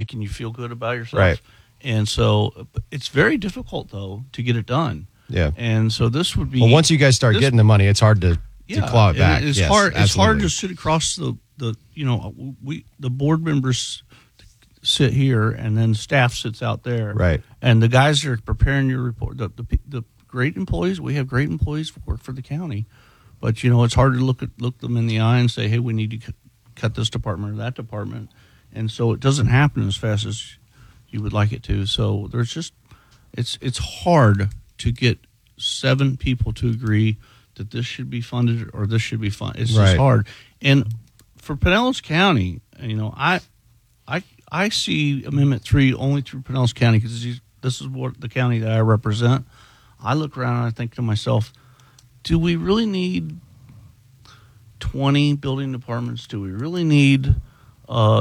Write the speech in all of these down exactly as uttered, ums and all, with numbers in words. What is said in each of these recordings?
making you feel good about yourself. Right. And so it's very difficult, though, to get it done. Yeah. And so this would be... Well, once you guys start this, getting the money, it's hard to, yeah, to claw it back. It's, yes, hard, it's hard absolutely. to sit across the, the, you know, we the board members sit here and then staff sits out there. Right. And the guys that are preparing your report, the, the, the great employees, we have great employees who work for the county. But, you know, it's hard to look at look them in the eye and say, hey, we need to c- cut this department or that department. And so it doesn't happen as fast as you would like it to. So there's just, it's it's hard to get seven people to agree that this should be funded or this should be funded. It's right. just hard. And for Pinellas County, you know, I I I see Amendment three only through Pinellas County because this is what the county that I represent. I look around and I think to myself, do we really need twenty building departments? Do we really need uh,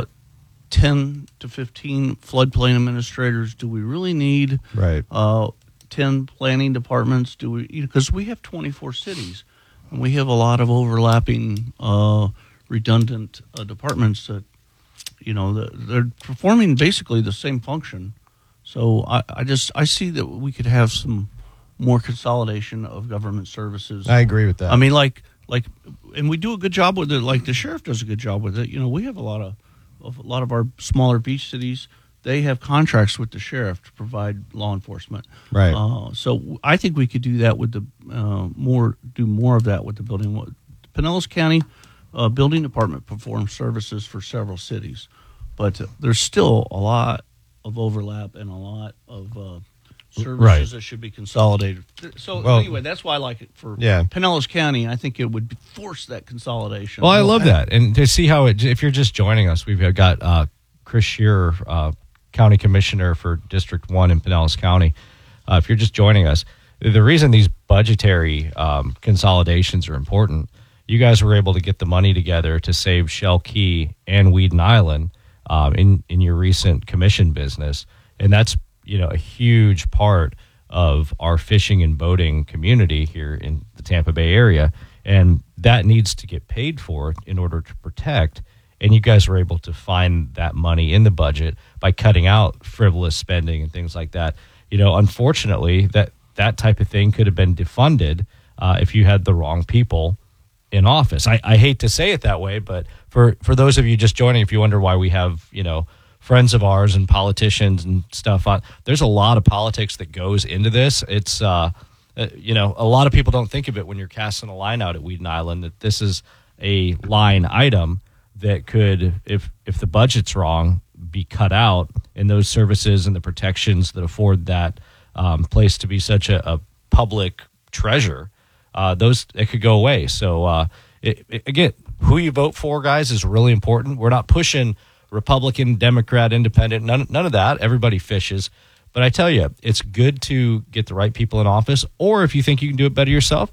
ten to fifteen floodplain administrators? Do we really need right. uh, ten planning departments? Do we? Because we have twenty-four cities, and we have a lot of overlapping, uh, redundant uh, departments that, you know, the, they're performing basically the same function. So I, I just I see that we could have some more consolidation of government services. I agree with that. I mean, like, like, and we do a good job with it. Like the sheriff does a good job with it. You know, we have a lot of, of a lot of our smaller beach cities. They have contracts with the sheriff to provide law enforcement. Right. Uh, so I think we could do that with the uh, more do more of that with the building. Pinellas County uh, Building Department performs services for several cities, but uh, there's still a lot of overlap and a lot of uh, services right. that should be consolidated. So well, anyway, that's why I like it for yeah. Pinellas County. I think it would force that consolidation. Well, I love that. And to see how it, if you're just joining us, we've got uh, Chris Shearer, uh, County Commissioner for District one in Pinellas County. Uh, if you're just joining us, the reason these budgetary um, consolidations are important, you guys were able to get the money together to save Shell Key and Weeden Island um, in, in your recent commission business. And that's, you know, a huge part of our fishing and boating community here in the Tampa Bay area. And that needs to get paid for in order to protect. And you guys were able to find that money in the budget by cutting out frivolous spending and things like that. You know, unfortunately, that, that type of thing could have been defunded uh, if you had the wrong people in office. I, I hate to say it that way, but for, for those of you just joining, if you wonder why we have, you know, friends of ours and politicians and stuff on, there's a lot of politics that goes into this. It's, uh, uh, you know, a lot of people don't think of it when you're casting a line out at Weeden Island, that this is a line item that could, if if the budget's wrong, be cut out, and those services and the protections that afford that um, place to be such a, a public treasure, uh, those it could go away. So uh, it, it, again, who you vote for, guys, is really important. We're not pushing Republican, Democrat, Independent, none none of that. Everybody fishes. But I tell you, it's good to get the right people in office, or if you think you can do it better yourself,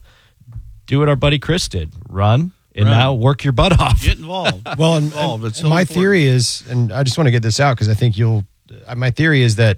do what our buddy Chris did. Run. And Right. now work your butt off. Get involved. Well, and, involved. and, It's and so my important. theory is, and I just want to get this out because I think you'll, uh, my theory is that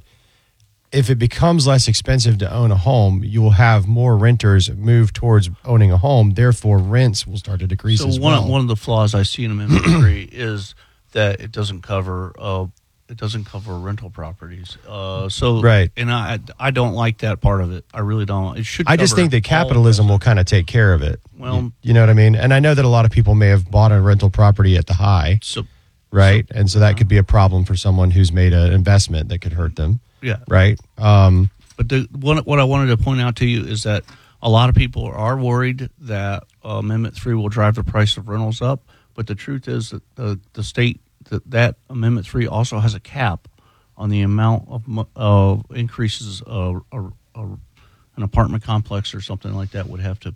if it becomes less expensive to own a home, you will have more renters move towards owning a home. Therefore, rents will start to decrease So as one well. of, one of the flaws I see in Amendment three is that it doesn't cover uh, it doesn't cover rental properties. Uh, so Right. and I I don't like that part of it. I really don't. It should. I just cover think that all capitalism of will kind of take care of it. Well- you, you know what I mean? And I know that a lot of people may have bought a rental property at the high, it. So right? And so that could be a problem for someone who's made an investment that could hurt them, yeah. right? Um, But the one what I wanted to point out to you is that a lot of people are worried that uh, Amendment three will drive the price of rentals up. But the truth is that the the state that that Amendment three also has a cap on the amount of mo- of increases uh, a, a, an apartment complex or something like that would have to.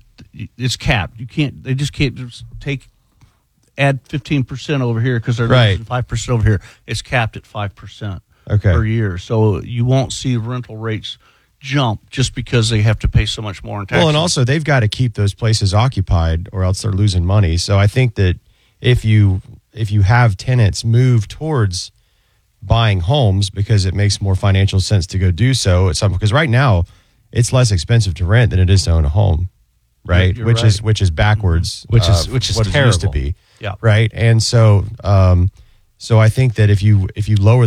It's capped. You can't. They just can't just take add fifteen percent over here because they're Right. losing five percent over here. It's capped at five percent Okay. per year. So you won't see rental rates jump just because they have to pay so much more in taxes. Well, and also they've got to keep those places occupied, or else they're losing money. So I think that if you if you have tenants move towards buying homes because it makes more financial sense to go do so, it's because right now it's less expensive to rent than it is to own a home, right? You're which right. is which is backwards, Which is- uh, which is what it used to terrible. be, Yeah. right? And so, um, so I think that if you if you lower